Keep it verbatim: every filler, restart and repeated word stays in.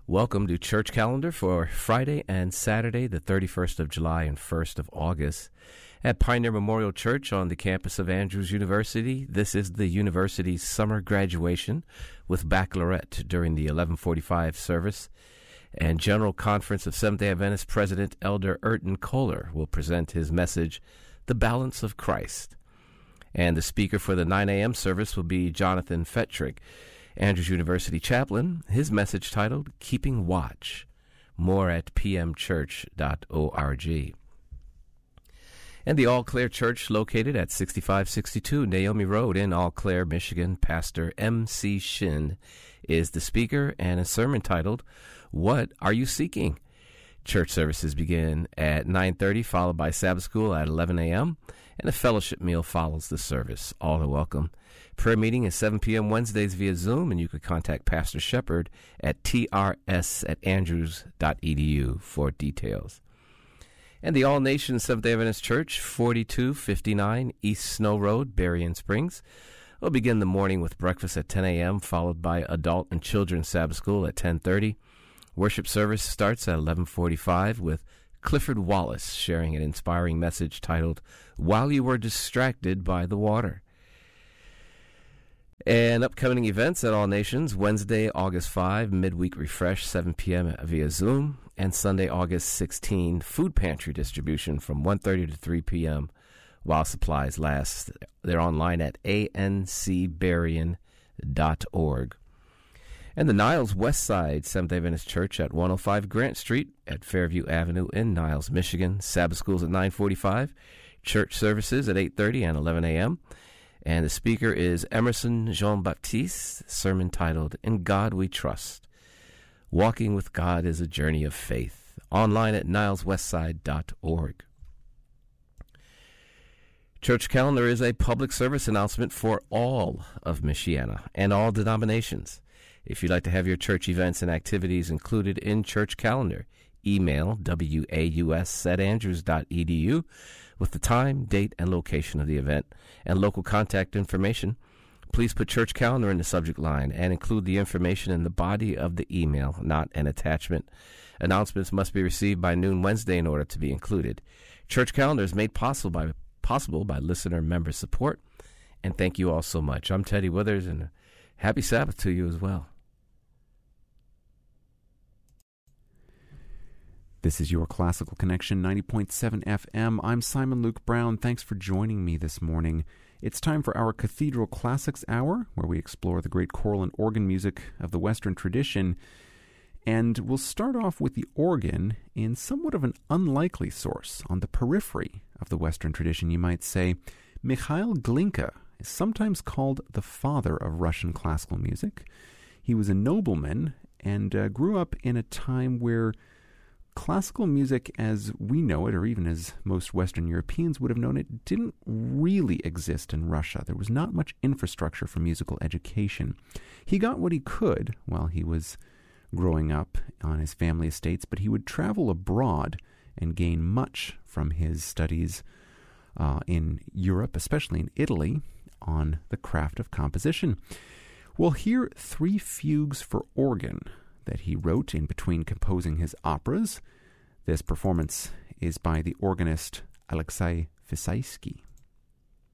Welcome to Church Calendar for Friday and Saturday, the thirty-first of July and first of August. At Pioneer Memorial Church on the campus of Andrews University, this is the university's summer graduation with baccalaureate during the eleven forty-five service. And General Conference of Seventh-day Adventist President Elder Urton Kohler will present his message, The Balance of Christ. And the speaker for the nine a.m. service will be Jonathan Fetrick, Andrews University chaplain, his message titled, Keeping Watch. More at p m church dot org. And the All Clare Church, located at sixty-five sixty-two Naomi Road in All Clare, Michigan, Pastor M C Shin is the speaker, and a sermon titled, What Are You Seeking? Church services begin at nine thirty, followed by Sabbath school at eleven a.m., and a fellowship meal follows the service. All are welcome. Prayer meeting is seven p.m. Wednesdays via Zoom, and you can contact Pastor Shepard at t r s at andrews dot e d u for details. And the All Nations Seventh-day Adventist Church, forty-two fifty-nine East Snow Road, Berrien Springs, will begin the morning with breakfast at ten a.m., followed by Adult and Children's Sabbath School at ten thirty. Worship service starts at eleven forty-five with Clifford Wallace sharing an inspiring message titled, While You Were Distracted by the Water. And upcoming events at All Nations, Wednesday, August fifth, Midweek Refresh, seven p.m. via Zoom, and Sunday, August sixteenth, Food Pantry Distribution from one thirty to three p.m. while supplies last. They're online at a n c berrien dot org. And the Niles Westside Seventh-day Adventist Church at one oh five Grant Street at Fairview Avenue in Niles, Michigan. Sabbath schools at nine forty-five, church services at eight thirty and eleven a.m., and the speaker is Emerson Jean-Baptiste, sermon titled, In God We Trust. Walking with God is a journey of faith. Online at niles westside dot org. Church Calendar is a public service announcement for all of Michiana and all denominations. If you'd like to have your church events and activities included in Church Calendar, email waus at andrews dot e d u with the time, date, and location of the event and local contact information. Please put Church Calendar in the subject line and include the information in the body of the email, not an attachment. Announcements must be received by noon Wednesday in order to be included. Church Calendar is made possible by, possible by listener member support, and thank you all so much. I'm Teddy Withers, and happy Sabbath to you as well. This is your Classical Connection ninety point seven F M. I'm Simon Luke Brown. Thanks for joining me this morning. It's time for our Cathedral Classics Hour, where we explore the great choral and organ music of the Western tradition. And we'll start off with the organ in somewhat of an unlikely source, on the periphery of the Western tradition, you might say. Mikhail Glinka is sometimes called the father of Russian classical music. He was a nobleman and uh, grew up in a time where classical music as we know it, or even as most Western Europeans would have known it, didn't really exist in Russia. There was not much infrastructure for musical education. He got what he could while he was growing up on his family estates, but he would travel abroad and gain much from his studies uh, in Europe, especially in Italy, on the craft of composition. We'll hear three fugues for organ that he wrote in between composing his operas. This performance is by the organist Alexei Fisaisky.